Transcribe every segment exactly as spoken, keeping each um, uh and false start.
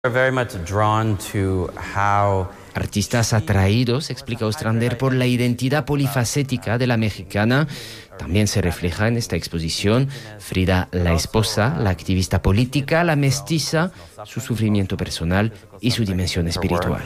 Artistas atraídos, explica Ostrander, por la identidad polifacética de la mexicana. También se refleja en esta exposición Frida, la esposa, la activista política, la mestiza, su sufrimiento personal y su dimensión espiritual.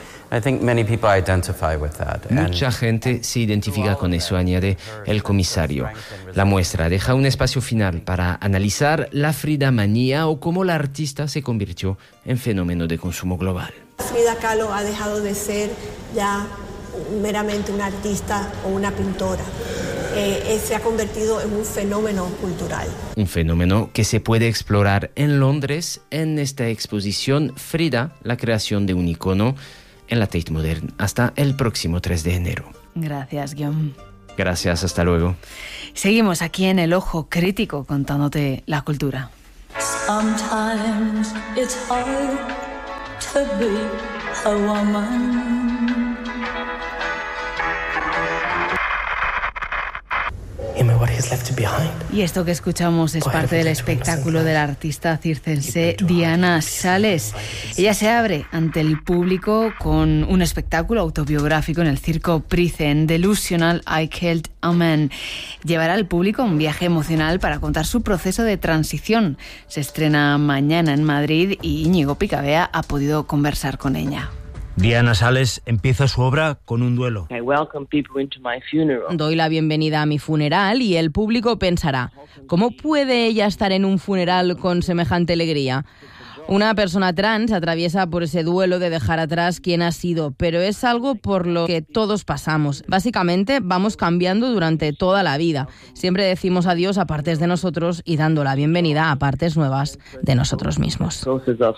Mucha gente se identifica con eso, añade el comisario. La muestra deja un espacio final para analizar la Frida manía o cómo la artista se convirtió en fenómeno de consumo global. Frida Kahlo ha dejado de ser ya meramente una artista o una pintora. Eh, se ha convertido en un fenómeno cultural. Un fenómeno que se puede explorar en Londres en esta exposición Frida, la creación de un icono, en la Tate Modern hasta el próximo tres de enero. Gracias, Guillaume. Gracias, hasta luego. Seguimos aquí en El Ojo Crítico contándote la cultura. Sometimes it's hard to be a woman. Y esto que escuchamos es parte del espectáculo de la artista circense Diana Sales. Ella se abre ante el público con un espectáculo autobiográfico en el circo Prisen, Delusional, I Killed a Man. Llevará al público un viaje emocional para contar su proceso de transición. Se estrena mañana en Madrid y Íñigo Picabea ha podido conversar con ella. Diana Sales empieza su obra con un duelo. Doy la bienvenida a mi funeral y el público pensará, ¿cómo puede ella estar en un funeral con semejante alegría? Una persona trans atraviesa por ese duelo de dejar atrás quién ha sido, pero es algo por lo que todos pasamos. Básicamente vamos cambiando durante toda la vida. Siempre decimos adiós a partes de nosotros y dando la bienvenida a partes nuevas de nosotros mismos.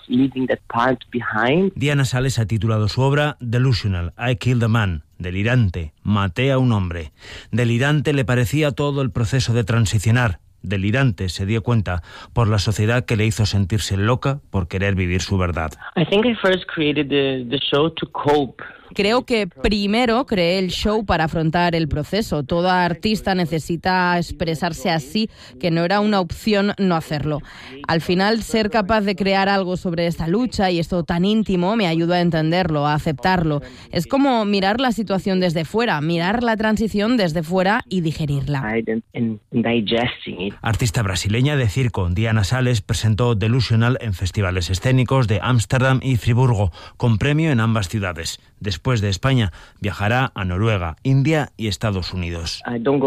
Diana Sales ha titulado su obra Delusional, I Killed a Man. Delirante, maté a un hombre. Delirante le parecía todo el proceso de transicionar. Delirante se dio cuenta por la sociedad que le hizo sentirse loca por querer vivir su verdad. I think I first created the, the show to cope. Creo que primero creé el show para afrontar el proceso. Toda artista necesita expresarse así, que no era una opción no hacerlo. Al final, ser capaz de crear algo sobre esta lucha y esto tan íntimo me ayudó a entenderlo, a aceptarlo. Es como mirar la situación desde fuera, mirar la transición desde fuera y digerirla. Artista brasileña de circo, Diana Sales presentó Delusional en festivales escénicos de Ámsterdam y Friburgo, con premio en ambas ciudades. Después de España, viajará a Noruega, India y Estados Unidos.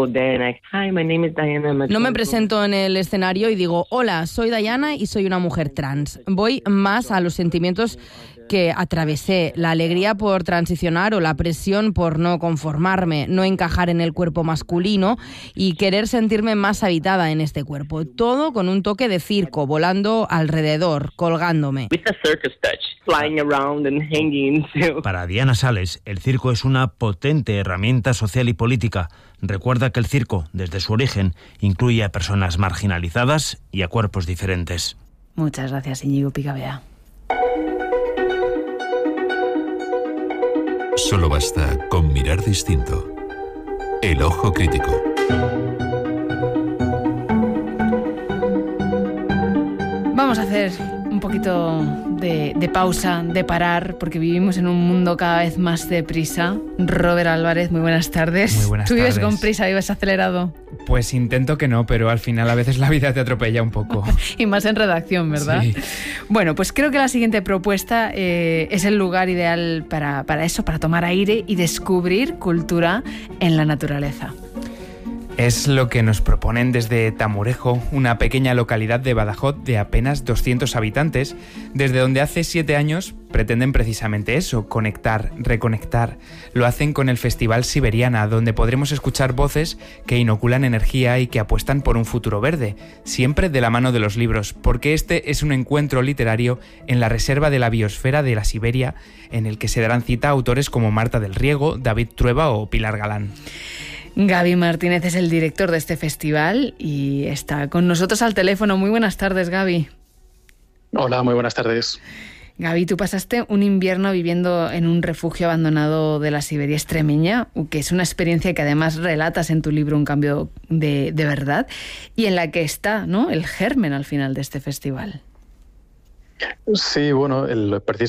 No me presento en el escenario y digo, hola, soy Diana y soy una mujer trans. Voy más a los sentimientos que atravesé, la alegría por transicionar o la presión por no conformarme, no encajar en el cuerpo masculino y querer sentirme más habitada en este cuerpo. Todo con un toque de circo, volando alrededor, colgándome. Para Diana Sales, el circo es una potente herramienta social y política. Recuerda que el circo, desde su origen, incluye a personas marginalizadas y a cuerpos diferentes. Muchas gracias, Íñigo Picabea. Solo basta con mirar distinto. El Ojo Crítico. Vamos a hacer un poquito de, de pausa, de parar, porque vivimos en un mundo cada vez más deprisa. Robert Álvarez, muy buenas tardes. Muy buenas ¿Tú vives tardes. con prisa, vives acelerado? Pues intento que no, pero al final a veces la vida te atropella un poco. Y más en redacción, ¿verdad? Sí. Bueno, pues creo que la siguiente propuesta eh, es el lugar ideal para, para eso, para tomar aire y descubrir cultura en la naturaleza. Es lo que nos proponen desde Tamurejo, una pequeña localidad de Badajoz de apenas doscientos habitantes, desde donde hace siete años pretenden precisamente eso, conectar, reconectar. Lo hacen con el Festival Siberiana, donde podremos escuchar voces que inoculan energía y que apuestan por un futuro verde, siempre de la mano de los libros, porque este es un encuentro literario en la Reserva de la Biosfera de la Siberia, en el que se darán cita a autores como Marta del Riego, David Trueba o Pilar Galán. Gaby Martínez es el director de este festival y está con nosotros al teléfono. Muy buenas tardes, Gaby. Hola, muy buenas tardes. Gaby, tú pasaste un invierno viviendo en un refugio abandonado de la Siberia extremeña, que es una experiencia que además relatas en tu libro Un cambio de, de verdad, y en la que está, ¿no?, el germen al final de este festival. Sí, bueno, el, precisamente